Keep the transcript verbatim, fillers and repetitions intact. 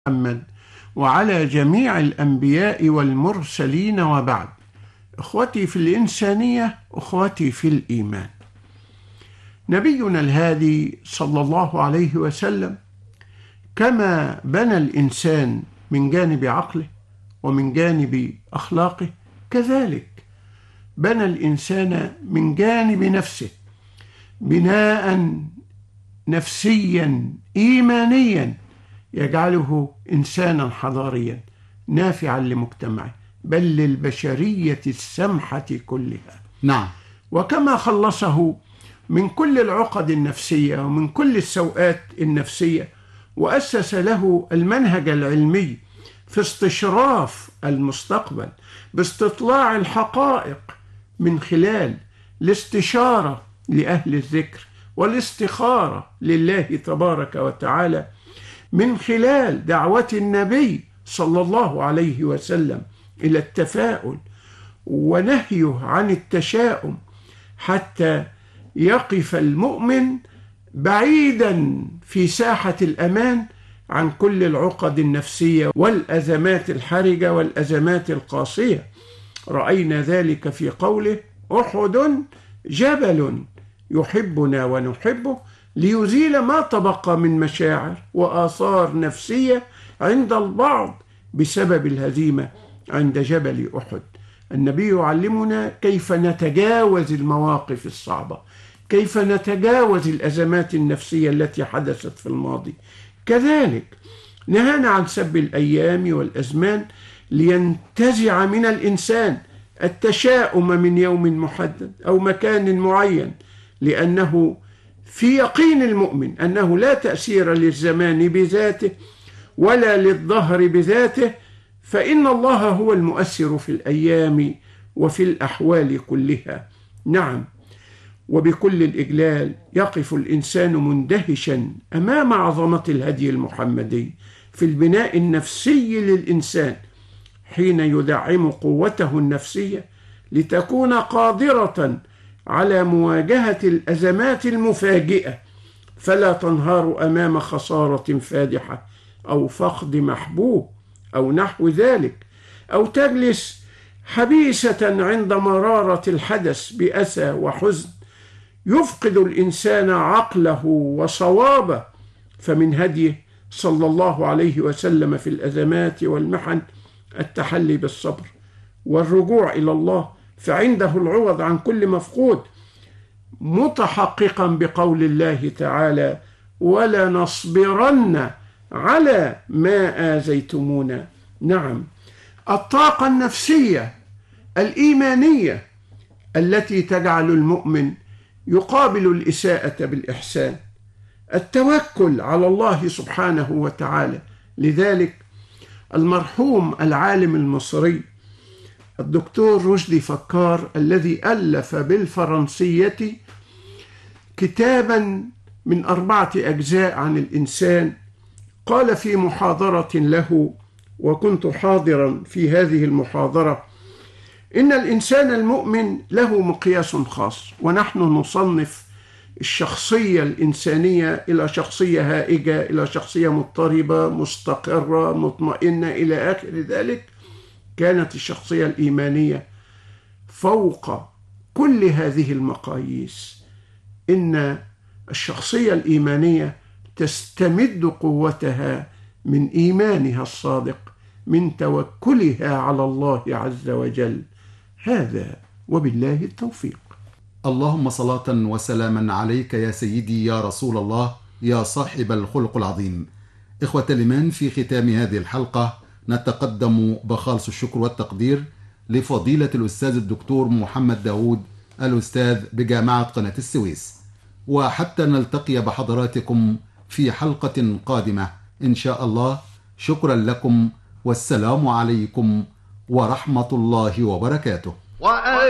محمد وعلى جميع الأنبياء والمرسلين، وبعد. أخوتي في الإنسانية، أخوتي في الإيمان، نبينا الهادي صلى الله عليه وسلم كما بنى الإنسان من جانب عقله ومن جانب أخلاقه، كذلك بنى الإنسان من جانب نفسه بناء نفسيا إيمانيا يجعله إنسانا حضاريا نافعا لمجتمعه، بل للبشرية السمحة كلها. نعم. وكما خلصه من كل العقد النفسية ومن كل السوءات النفسية، وأسس له المنهج العلمي في استشراف المستقبل باستطلاع الحقائق من خلال الاستشارة لأهل الذكر والاستخارة لله تبارك وتعالى، من خلال دعوة النبي صلى الله عليه وسلم إلى التفاؤل ونهيه عن التشاؤم، حتى يقف المؤمن بعيدا في ساحة الأمان عن كل العقد النفسية والأزمات الحرجة والأزمات القاسية. رأينا ذلك في قوله: أحد جبل يحبنا ونحبه، ليزيل ما تبقى من مشاعر وآثار نفسية عند البعض بسبب الهزيمة عند جبل أحد. النبي يعلمنا كيف نتجاوز المواقف الصعبة، كيف نتجاوز الأزمات النفسية التي حدثت في الماضي. كذلك نهانا عن سب الأيام والأزمان لينتزع من الإنسان التشاؤم من يوم محدد أو مكان معين، لأنه في يقين المؤمن أنه لا تأثير للزمان بذاته ولا للظهر بذاته، فإن الله هو المؤثر في الأيام وفي الأحوال كلها. نعم، وبكل الإجلال يقف الإنسان مندهشا أمام عظمة الهدي المحمدي في البناء النفسي للإنسان، حين يدعم قوته النفسية لتكون قادرة على مواجهة الأزمات المفاجئة، فلا تنهار أمام خسارة فادحة أو فقد محبوب أو نحو ذلك، أو تجلس حبيسة عند مرارة الحدث بأسى وحزن. يفقد الإنسان عقله وصوابه، فمن هديه صلى الله عليه وسلم في الأزمات والمحن التحلي بالصبر والرجوع إلى الله، فعنده العوض عن كل مفقود، متحققا بقول الله تعالى: ولنصبرن على ما آذيتمونا. نعم، الطاقة النفسية الإيمانية التي تجعل المؤمن يقابل الإساءة بالإحسان، التوكل على الله سبحانه وتعالى. لذلك المرحوم العالم المصري الدكتور رشدي فكار، الذي ألف بالفرنسية كتابا من أربعة أجزاء عن الإنسان، قال في محاضرة له، وكنت حاضرا في هذه المحاضرة: إن الإنسان المؤمن له مقياس خاص، ونحن نصنف الشخصية الإنسانية إلى شخصية هائجة، إلى شخصية مضطربة مستقرة مطمئنة إلى آخر ذلك. كانت الشخصية الإيمانية فوق كل هذه المقاييس. إن الشخصية الإيمانية تستمد قوتها من إيمانها الصادق، من توكلها على الله عز وجل. هذا وبالله التوفيق. اللهم صلاة وسلاما عليك يا سيدي يا رسول الله يا صاحب الخلق العظيم. إخوة الإيمان، في ختام هذه الحلقة نتقدم بخالص الشكر والتقدير لفضيلة الأستاذ الدكتور محمد داود، الأستاذ بجامعة قناة السويس. وحتى نلتقي بحضراتكم في حلقة قادمة إن شاء الله، شكرا لكم، والسلام عليكم ورحمة الله وبركاته.